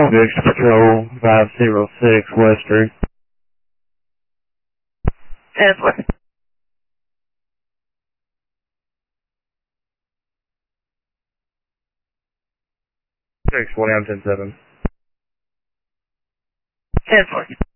6 Patrol 506 Western. 10-4. 6, 1 down 10-7. 10-4.